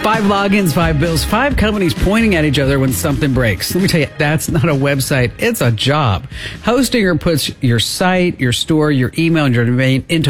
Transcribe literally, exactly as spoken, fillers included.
Five logins, five bills, five companies pointing at each other when something breaks. Let me tell you, that's not a website. It's a job. Hostinger puts your site, your store, your email, and your domain into